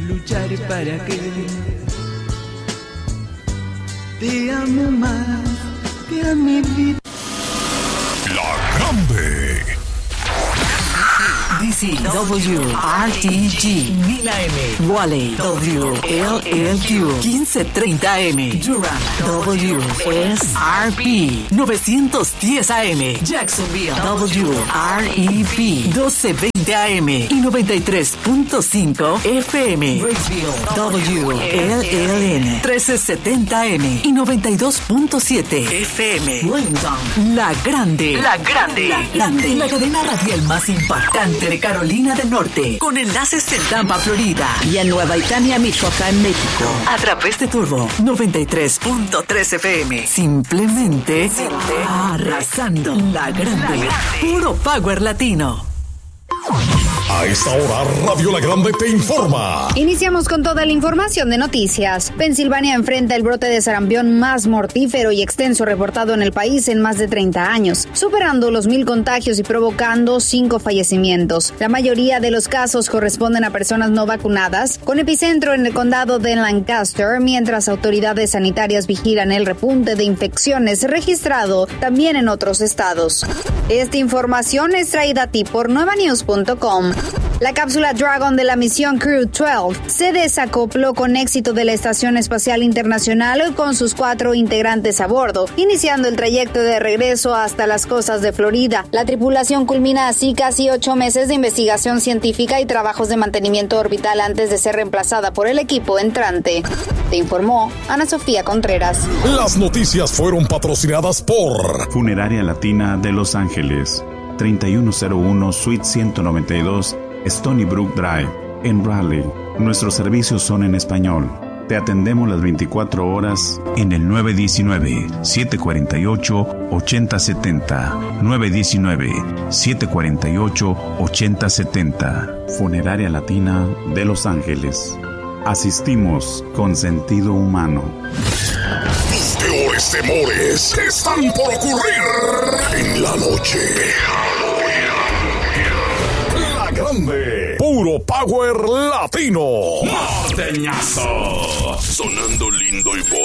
luchar para que te amo más que a mi vida. La Grande. DCWRTG 1000 AM, Wally WLLQ 1530 AM, Durham WSRP 910 AM, Jacksonville WREP 1220 AM y 93.5 FM, Raceville WLLN 1370 AM y 92.7 FM, Lincoln, La Grande, La cadena radial más impactante de Carolina del Norte, con enlaces en Tampa, Florida y en Nueva Italia, Michoacán, México, a través de Turbo 93.3 FM. Simplemente arrasando. La Grande, puro power latino. A esta hora, Radio La Grande te informa. Iniciamos con toda la información de noticias. Pensilvania enfrenta el brote de sarampión más mortífero y extenso reportado en el país en más de 30 años, superando los 1,000 contagios y provocando 5 fallecimientos. La mayoría de los casos corresponden a personas no vacunadas, con epicentro en el condado de Lancaster, mientras autoridades sanitarias vigilan el repunte de infecciones registrado también en otros estados. Esta información es traída a ti por nuevanews.com. La cápsula Dragon de la misión Crew 12 se desacopló con éxito de la Estación Espacial Internacional con sus 4 integrantes a bordo, iniciando el trayecto de regreso hasta las costas de Florida. La tripulación culmina así casi 8 meses de investigación científica y trabajos de mantenimiento orbital antes de ser reemplazada por el equipo entrante. Te informó Ana Sofía Contreras. Las noticias fueron patrocinadas por Funeraria Latina de Los Ángeles, 3101 Suite 192, Stony Brook Drive, en Raleigh. Nuestros servicios son en español. Te atendemos las 24 horas en el 919-748-8070. 919-748-8070. Funeraria Latina de Los Ángeles. Asistimos con sentido humano. Tus peores temores están por ocurrir en la noche. La Grande, puro power latino. Norteñazo. Sonando lindo y